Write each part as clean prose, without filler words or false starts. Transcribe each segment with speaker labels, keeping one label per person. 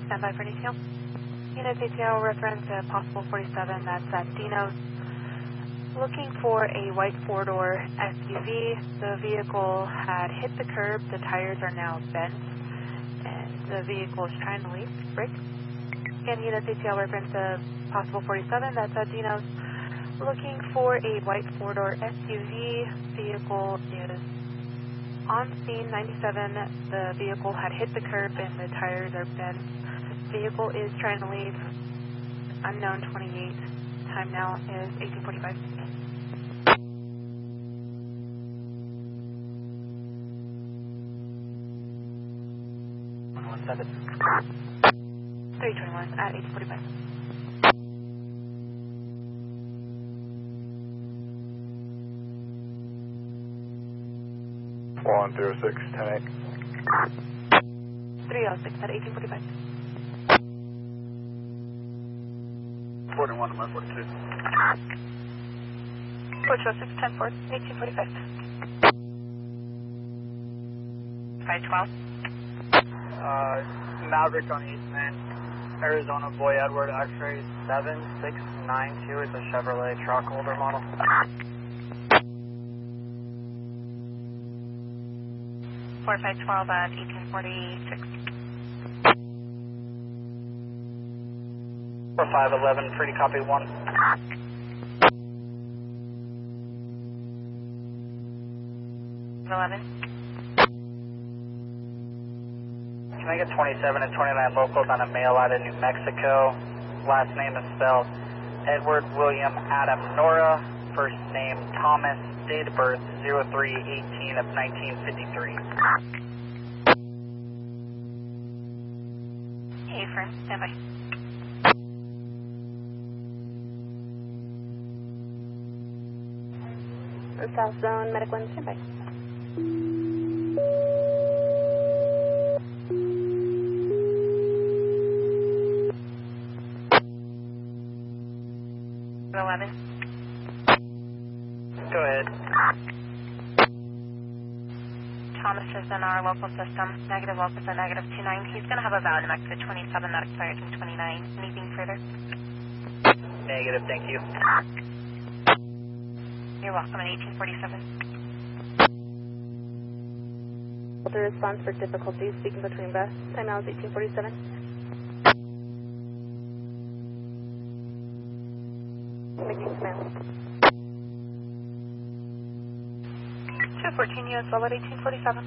Speaker 1: stand by for detail. Unit detail reference possible 47, that's at Dino's. Looking for a white four-door SUV. The vehicle had hit the curb. The tires are now bent, and the vehicle is trying to leave. Brake. Again, unit detail reference possible 47, that's at Dino's. Looking for a white four-door SUV. Vehicle is on scene 97. The vehicle had hit the curb and the tires are bent. Vehicle is trying to leave. Unknown 28. Time now is 18:45. 321 at 18:45.
Speaker 2: One 306, 10-8.
Speaker 1: 306 at 18:45.
Speaker 2: 41 to 142.
Speaker 1: 406, 10-4, 18:45. 512.
Speaker 3: Maverick on Eastman, Arizona Boy Edward, X-ray 7692. It's a Chevrolet truck holder model.
Speaker 1: 4512 at 18:46.
Speaker 3: 4511, pretty copy 1. Can I get 27 and 29 locals on a mail out of New Mexico? Last name is spelled Edward William Adam Nora. First name Thomas. Date of birth 03/18 of 1953.
Speaker 1: Hey, friend, stand by. South Zone, Medic 1, stand by.
Speaker 3: Go ahead.
Speaker 1: Thomas is in our local system. Negative locals at -29. He's going to have a valid exit 27 that expires in 29. Anything further?
Speaker 3: Negative, thank you.
Speaker 1: You're welcome at 18:47.
Speaker 4: The response for difficulties speaking between breaths. Time now is 18:47. Making command.
Speaker 1: 214 units level at 18:47.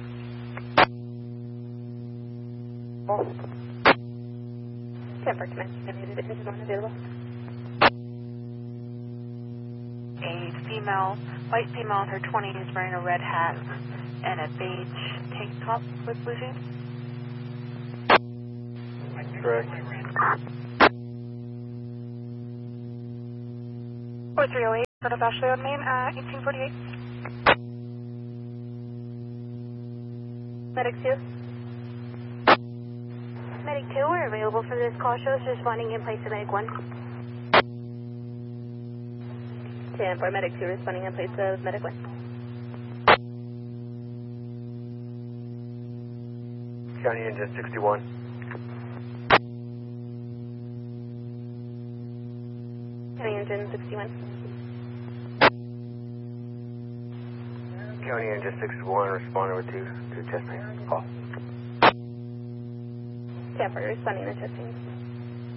Speaker 4: Oh. 10 for command. This is unavailable.
Speaker 1: A female, white female in her 20s wearing a red hat and a beige tank top with blue jeans.
Speaker 2: Correct.
Speaker 1: 4308, Port of Ashley on Main at 18:48.
Speaker 4: Medic 2. Medic 2, we're available for this call. Shows responding in place of Medic 1. 10 for Medic 2 responding in place of Medic 1.
Speaker 2: County Engine 61.
Speaker 4: County Engine 61.
Speaker 2: County Engine 61, responding with two testing. Call.
Speaker 4: 10 for responding to testing.